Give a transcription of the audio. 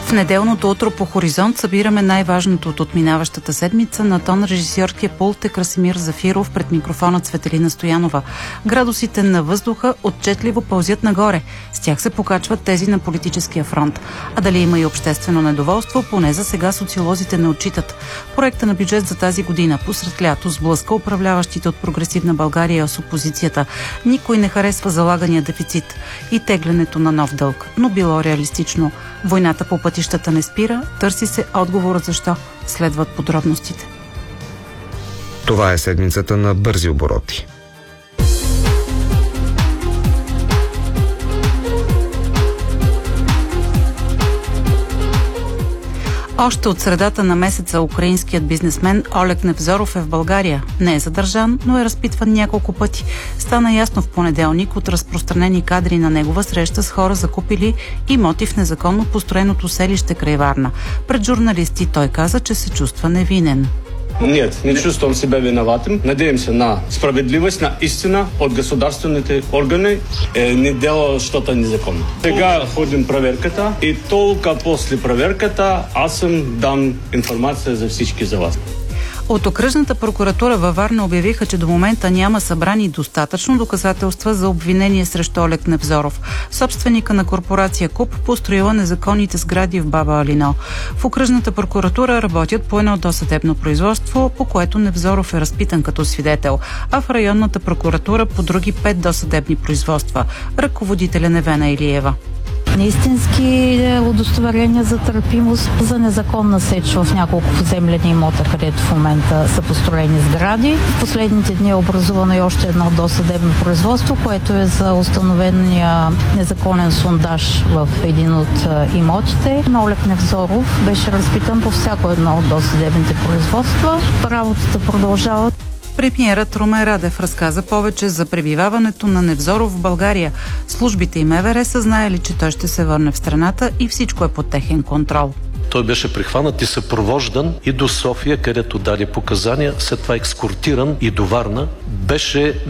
В неделното утро по Хоризонт събираме най-важното от отминаващата седмица. На тон режисьорския пулт е Красимир Зафиров, пред микрофона Цветелина Стоянова. Градусите на въздуха отчетливо пълзят нагоре. С тях се покачват тези на политическия фронт. А дали има и обществено недоволство, поне за сега социолозите не отчитат. Проекта на бюджет за тази година посред лято сблъска управляващите от Прогресивна България с опозицията. Никой не харесва залагания дефицит и теглянето на нов дълг, но било реалистично. Войната по пътищата не спира, търси се отговорът защо. Следват подробностите. Това е седмицата на бързи обороти. Още от средата на месеца украинският бизнесмен Олег Невзоров е в България. Не е задържан, но е разпитван няколко пъти. Стана ясно в понеделник от разпространени кадри на негова среща с хора, закупили имоти в незаконно построеното селище край Варна. Пред журналисти той каза, че се чувства невинен. Нет, не чувствам себя виноватым. Надеемся на справедливост, на истина от государствените органи. Не делал что-то незаконно. Сега ходим проверката и только после проверката аз съм дам информация за всички за вас. От окръжната прокуратура във Варна обявиха, че до момента няма събрани достатъчно доказателства за обвинение срещу Олег Невзоров, собственика на корпорация КУП, построила незаконните сгради в Баба Алино. В окръжната прокуратура работят по едно досъдебно производство, по което Невзоров е разпитан като свидетел, а в районната прокуратура по други 5 досъдебни производства. Ръководителя Невена Илиева. Истински удостоверения за търпимост за незаконна сеч в няколко поземлени имота, където в момента са построени сгради. В последните дни е образувано и още едно досъдебно производство, което е за установения незаконен сондаж в един от имотите. Олег Невзоров беше разпитан по всяко едно от досъдебните производства. Работата продължава. Премиерът Румен Радев разказа повече за пребиваването на Невзоров в България. Службите и МВР са знаели, че той ще се върне в страната и всичко е под техен контрол. Той беше прихванат и съпровождан и до София, където даде показания, след това екскортиран и до Варна. Беше